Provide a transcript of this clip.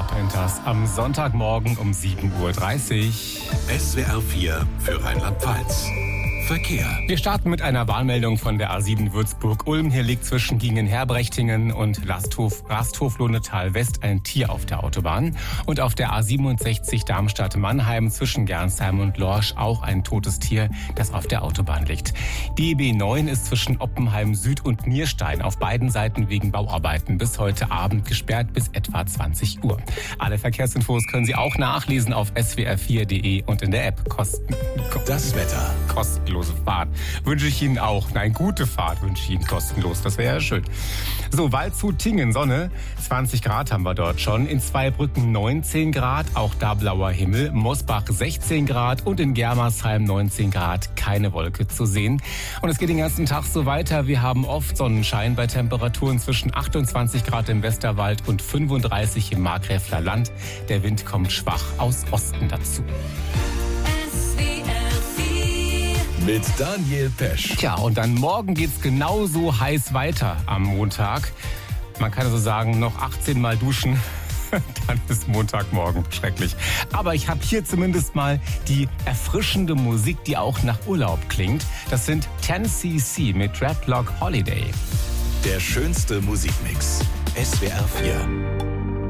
Carpenters am Sonntagmorgen um 7.30 Uhr. SWR 4 für Rheinland-Pfalz. Verkehr. Wir starten mit einer Warnmeldung von der A7 Würzburg-Ulm. Hier liegt zwischen Gingen-Herbrechtingen und Rasthof-Lohnetal-West ein Tier auf der Autobahn. Und auf der A67 Darmstadt-Mannheim zwischen Gernsheim und Lorsch auch ein totes Tier, das auf der Autobahn liegt. Die B9 ist zwischen Oppenheim Süd und Nierstein auf beiden Seiten wegen Bauarbeiten bis heute Abend gesperrt bis etwa 20 Uhr. Alle Verkehrsinfos können Sie auch nachlesen auf swr4.de und in der App. Das Wetter. Kostenlose Fahrt wünsche ich Ihnen auch. Nein, gute Fahrt wünsche ich Ihnen kostenlos. Das wäre ja schön. So, Waldshut-Tingen, Sonne. 20 Grad haben wir dort schon. In Zweibrücken 19 Grad, auch da blauer Himmel. Mosbach 16 Grad und in Germersheim 19 Grad. Keine Wolke zu sehen. Und es geht den ganzen Tag so weiter. Wir haben oft Sonnenschein bei Temperaturen zwischen 28 Grad im Westerwald und 35 im Markgräfler Land. Der Wind kommt schwach aus Osten dazu. Mit Daniel Pesch. Tja, und dann morgen geht's genauso heiß weiter am Montag. Man kann also sagen, noch 18 Mal duschen, dann ist Montagmorgen schrecklich. Aber ich habe hier zumindest mal die erfrischende Musik, die auch nach Urlaub klingt. Das sind 10cc mit Dreadlock Holiday. Der schönste Musikmix. SWR 4.